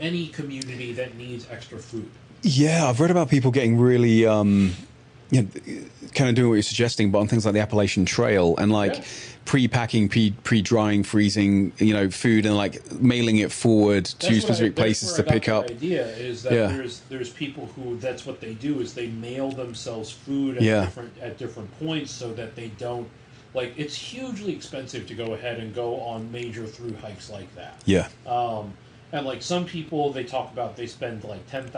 any community that needs extra food. Yeah, I've read about people getting really, kind of doing what you're suggesting, but on things like the Appalachian Trail and like pre-packing, pre-drying, freezing, food and like mailing it forward to specific places to pick up. The idea is that there's people who that's what they do is they mail themselves food at different points so that they don't like it's hugely expensive to go ahead and go on major through hikes like that. Yeah. And like some people, they talk about they spend like $10,000,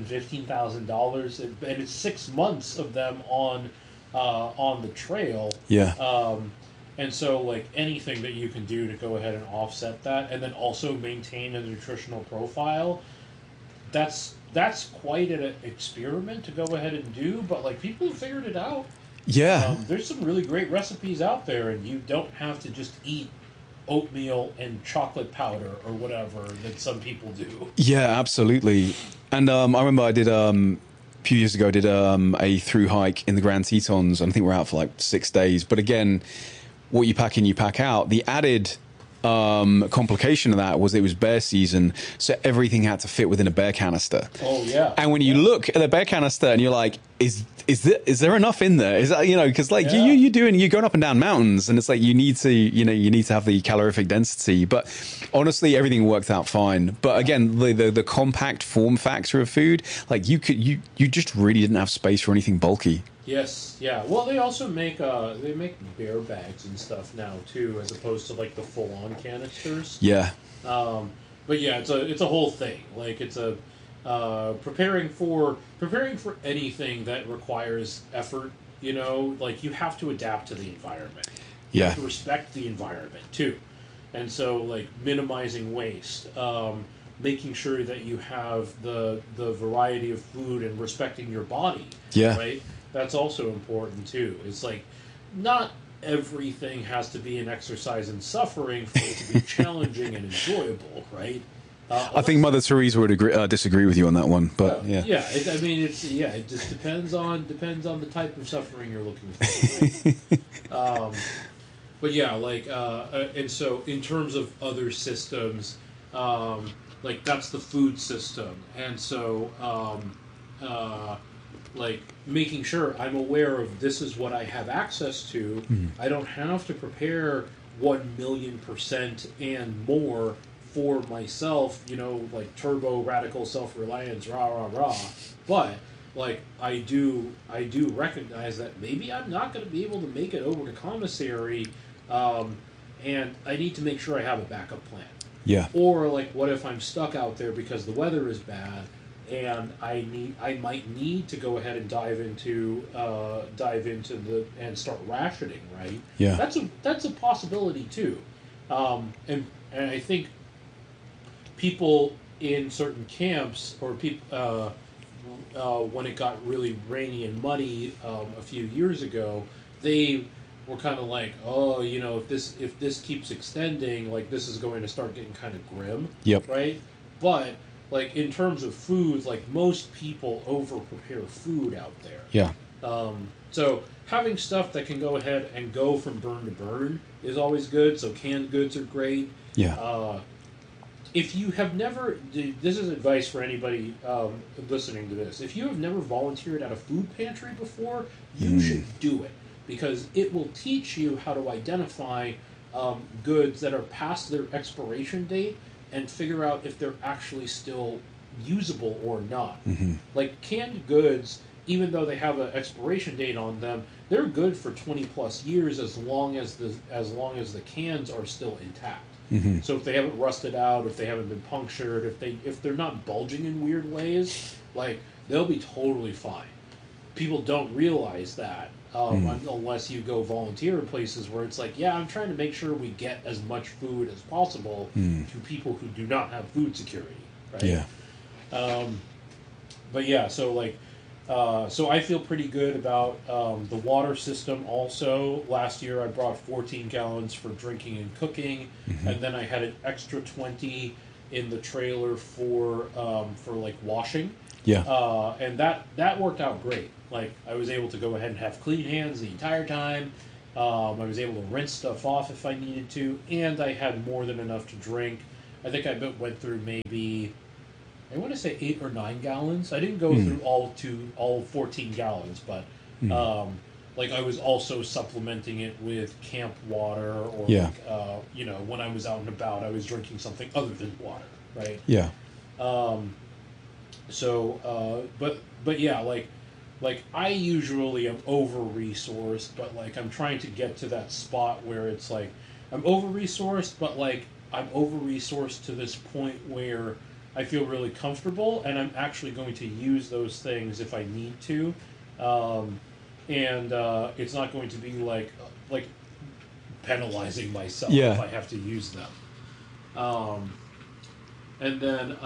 $15,000, and it's 6 months of them on the trail. Yeah. And so like anything that you can do to go ahead and offset that, and then also maintain a nutritional profile, that's quite an experiment to go ahead and do. But like people have figured it out. Yeah. There's some really great recipes out there, and you don't have to just eat oatmeal and chocolate powder or whatever that some people do. Yeah, absolutely. And I remember I did a few years ago a through hike in the Grand Tetons, and I think we're out for like 6 days. But again, what you pack in, you pack out. The added complication of that was it was bear season, so everything had to fit within a bear canister. Oh yeah. And when you look at the bear canister and you're like, is there enough in there? Is that because like you're going up and down mountains, and it's like you need to have the calorific density. But honestly, everything worked out fine. But again, the compact form factor of food, like you just really didn't have space for anything bulky. Yes, yeah. Well, they also make bear bags and stuff now too, as opposed to like the full-on canisters. Yeah. But yeah, it's a whole thing. Like it's a preparing for anything that requires effort. Like you have to adapt to the environment. You have to respect the environment too, and so like minimizing waste. Making sure that you have the variety of food and respecting your body. Yeah. Right. That's also important too. It's like not everything has to be an exercise in suffering for it to be challenging and enjoyable, right? I think Mother Teresa would disagree with you on that one, but yeah. Yeah, it just depends on the type of suffering you're looking for. Right? But yeah, like and so in terms of other systems, like that's the food system, and so like making sure I'm aware of this is what I have access to. I don't have to prepare 1,000,000% and more for myself, like turbo radical self-reliance, rah rah rah. But like I do recognize that maybe I'm not going to be able to make it over to commissary, and I need to make sure I have a backup plan. Yeah. Or like, what if I'm stuck out there because the weather is bad? And I might need to go ahead and dive into and start rationing, right? Yeah, that's a possibility too, and I think people in certain camps or people when it got really rainy and muddy a few years ago, they were kind of like, if this keeps extending, like this is going to start getting kind of grim. Yep. Right, but. Like, in terms of foods, like, most people over-prepare food out there. Yeah. So, having stuff that can go ahead and go from burn to burn is always good. So, canned goods are great. Yeah. If you have never... This is advice for anybody listening to this. If you have never volunteered at a food pantry before, you should do it. Because it will teach you how to identify goods that are past their expiration date and figure out if they're actually still usable or not. Like canned goods, even though they have an expiration date on them, they're good for 20 plus years as long as the cans are still intact. So if they haven't rusted out, if they haven't been punctured, if they're not bulging in weird ways, like they'll be totally fine. People don't realize that. Unless you go volunteer in places where it's like, I'm trying to make sure we get as much food as possible to people who do not have food security, right? Yeah. But yeah, so like, so I feel pretty good about the water system also. Last year I brought 14 gallons for drinking and cooking, and then I had an extra 20 in the trailer for like washing. Yeah. And that worked out great. Like, I was able to go ahead and have clean hands the entire time. I was able to rinse stuff off if I needed to, and I had more than enough to drink. I think I went through maybe I want to say 8 or 9 gallons. I didn't go through all 14 gallons, but like I was also supplementing it with camp water, or Yeah. when I was out and about, I was drinking something other than water, right? Yeah. But yeah, like I usually am over resourced, but like I'm trying to get to that spot where it's like I'm over resourced, but like I'm over resourced to this point where I feel really comfortable, and I'm actually going to use those things if I need to, and it's not going to be like penalizing myself Yeah. if I have to use them. And then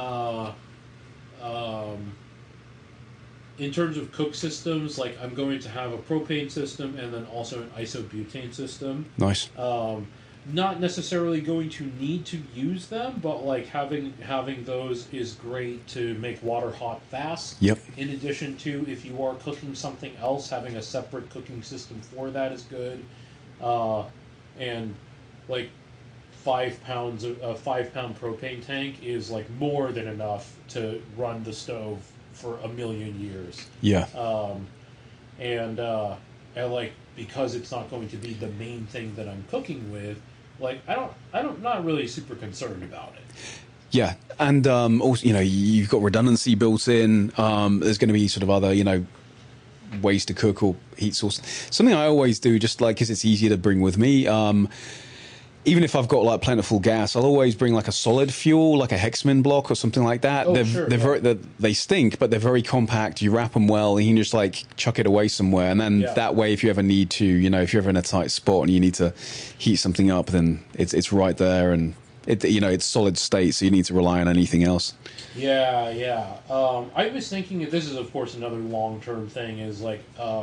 in terms of cook systems, like I'm going to have a propane system and then also an isobutane system. Nice. Not necessarily going to need to use them, but like having those is great to make water hot fast. Yep. In addition to, if you are cooking something else, having a separate cooking system for that is good. And like 5 pounds of a 5 pound propane tank is like more than enough to run the stove for a million years. Yeah. And like, because it's not going to be the main thing that I'm cooking with, like I'm not really super concerned about it. Yeah, and also, you've got redundancy built in. There's going to be sort of other, ways to cook or heat source. Something I always do, just like because it's easier to bring with me. Even if I've got like plentiful gas, I'll always bring like a solid fuel, like a Hexamin block or something like that. Oh, They stink, but they're very compact. You wrap them well, and you can just like chuck it away somewhere. And then that way, if you ever need to, if you're ever in a tight spot and you need to heat something up, then it's right there, and it's solid state, so you need to rely on anything else. Yeah. I was thinking, this is of course another long-term thing, is like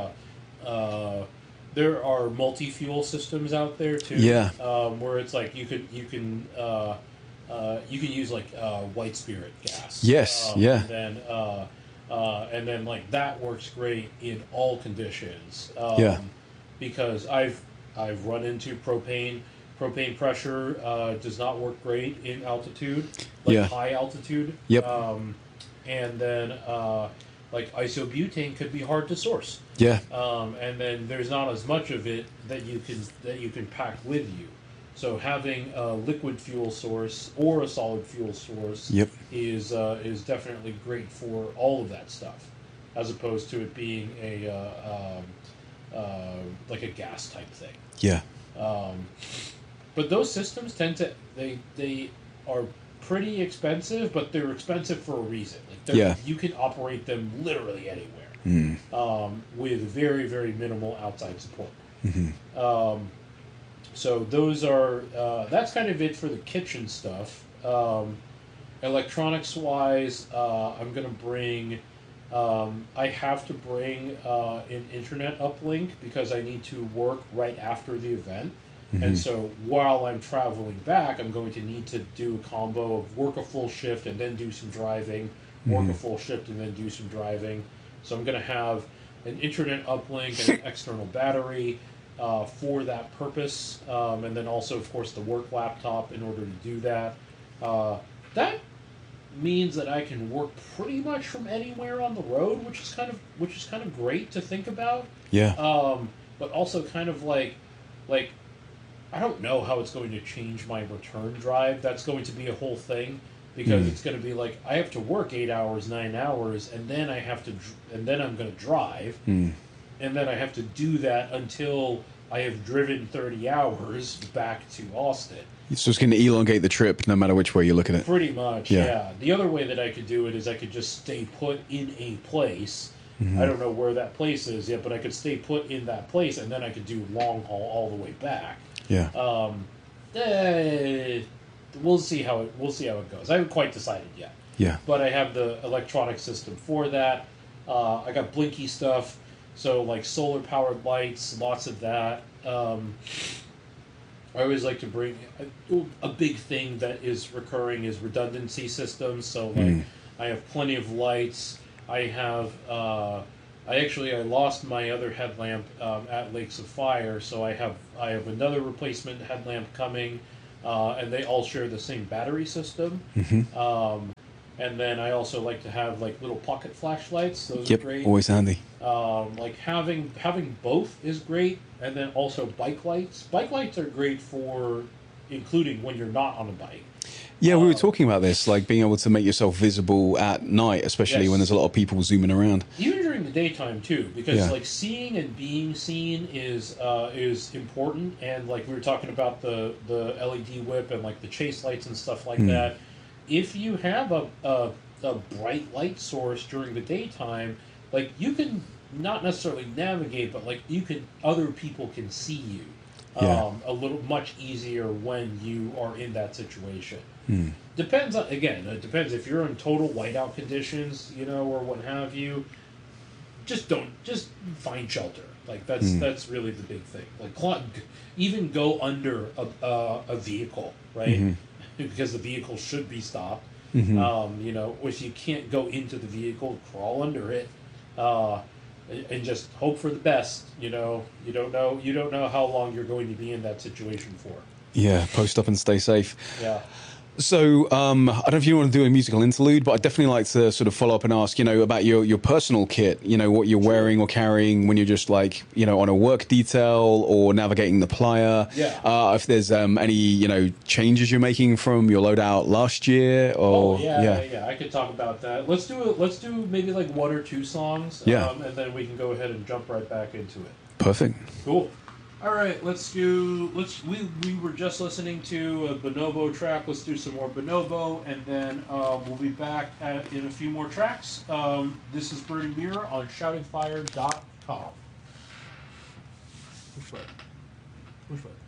there are multi-fuel systems out there too. Yeah. Where it's like you can use like white spirit gas. Yes. Yeah. And then like that works great in all conditions. Because I've run into propane. Propane pressure does not work great in altitude, high altitude. Yep. And then like isobutane could be hard to source. Yeah. And then there's not as much of it that you can pack with you. So having a liquid fuel source or a solid fuel source is definitely great for all of that stuff, as opposed to it being like a gas type thing. Yeah. But those systems tend to they are pretty expensive, but they're expensive for a reason. Like you can operate them literally anywhere, with very, very minimal outside support. Mm-hmm. So those are that's kind of it for the kitchen stuff. Electronics wise, I'm gonna bring. I have to bring an internet uplink because I need to work right after the event. Mm-hmm. And so while I'm traveling back, I'm going to need to do a combo of work a full shift and then do some driving, work a full shift and then do some driving. So I'm going to have an internet uplink and an external battery for that purpose. And then also, of course, the work laptop in order to do that. That means that I can work pretty much from anywhere on the road, which is kind of great to think about. Yeah. But also kind of like I don't know how it's going to change my return drive. That's going to be a whole thing, because it's going to be like I have to work 8 hours, 9 hours, and then and then I'm going to drive, and then I have to do that until I have driven 30 hours back to Austin. So it's going to elongate the trip no matter which way you look at it. Pretty much, yeah. The other way that I could do it is I could just stay put in a place. Mm-hmm. I don't know where that place is yet, but I could stay put in that place, and then I could do long haul all the way back. Yeah. We'll see how it goes. I haven't quite decided yet. Yeah. But I have the electronic system for that. I got blinky stuff, so like solar powered lights, lots of that. I always like to bring a big thing that is recurring is redundancy systems. So like I have plenty of lights. I have I lost my other headlamp at Lakes of Fire, so I have another replacement headlamp coming, and they all share the same battery system. Mm-hmm. And then I also like to have like little pocket flashlights. Those Yep, are great. always handy. Like having both is great, and then also bike lights. Bike lights are great for including when you're not on a bike. Yeah, we were talking about this, like being able to make yourself visible at night, especially Yes. when there's a lot of people zooming around. Even during the daytime too, because Yeah. like seeing and being seen is important. And like we were talking about the LED whip and like the chase lights and stuff like that. If you have a bright light source during the daytime, like you can not necessarily navigate, but like other people can see you Yeah. a little much easier when you are in that situation. Depends on, again, it depends if you're in total whiteout conditions, or what have you. Just find shelter. Like that's really the big thing. Like even go under a vehicle, right? Because the vehicle should be stopped. If you can't go into the vehicle, crawl under it, and just hope for the best. You don't know how long you're going to be in that situation for. Yeah, post up and stay safe. Yeah. So, I don't know if you want to do a musical interlude, but I'd definitely like to sort of follow up and ask, about your personal kit, what you're wearing or carrying when you're just like, on a work detail or navigating the playa. Yeah. If there's any, changes you're making from your loadout last year or... Yeah. I could talk about that. Let's do maybe like one or two songs. Yeah. And then we can go ahead and jump right back into it. Perfect. Cool. All right, we were just listening to a Bonobo track. Let's do some more Bonobo, and then we'll be back in a few more tracks. This is Burning Mirror on shoutingfire.com. Which way?